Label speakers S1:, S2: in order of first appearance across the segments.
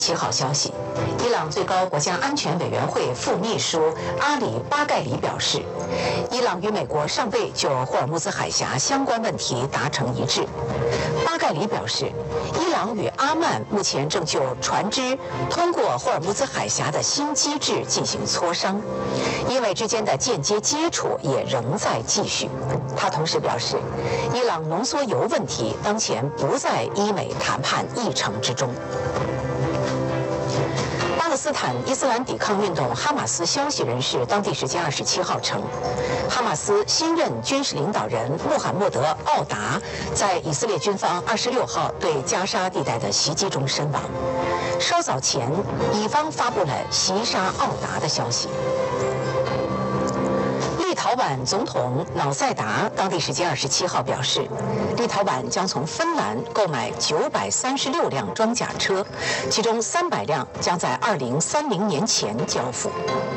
S1: 7号消息，伊朗最高国家安全委员会副秘书阿里·巴盖里表示，伊朗与美国尚未就霍尔木兹海峡相关问题达成一致。巴盖里表示，伊朗与阿曼目前正就船只通过霍尔木兹海峡的新机制进行磋商，因为之间的间接接触也仍在继续。他同时表示，伊朗浓缩铀问题当前不在伊美谈判议程之中。巴勒斯坦伊斯兰抵抗运动哈马斯消息人士当地时间27号称，哈马斯新任军事领导人穆罕默德·奥达在以色列军方26号对加沙地带的袭击中身亡。稍早前，以方发布了袭杀奥达的消息。立陶宛总统瑙塞达当地时间27号表示，立陶宛将从芬兰购买936辆装甲车，其中300辆将在2030年前交付。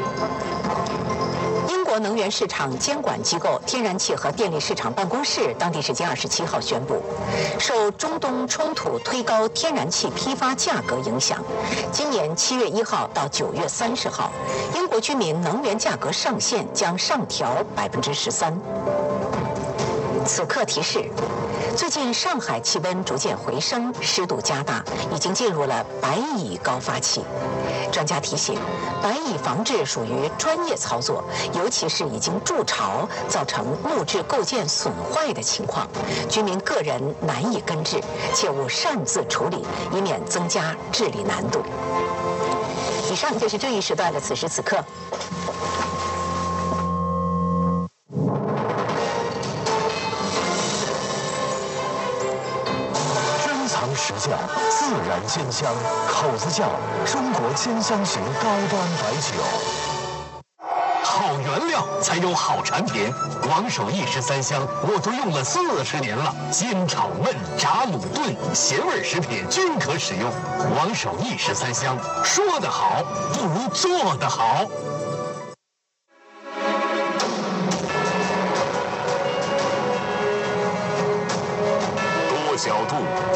S1: 英国能源市场监管机构天然气和电力市场办公室当地时间27号宣布，受中东冲突推高天然气批发价格影响，今年7月1号到9月30号，英国居民能源价格上限将上调13%。此刻提示，最近上海气温逐渐回升，湿度加大，已经进入了白蚁高发期。专家提醒，白蚁防治属于专业操作，尤其是已经筑巢造成木质构件损坏的情况，居民个人难以根治，切勿擅自处理，以免增加治理难度。以上就是这一时段的此时此刻。
S2: 实窖自然鲜香，口子窖中国兼香型高端白酒。好原料才有好产品，王守义13香我都用了40年了，煎炒焖炸卤炖咸味食品均可使用。王守义13香，说得好不如做得好。多角度、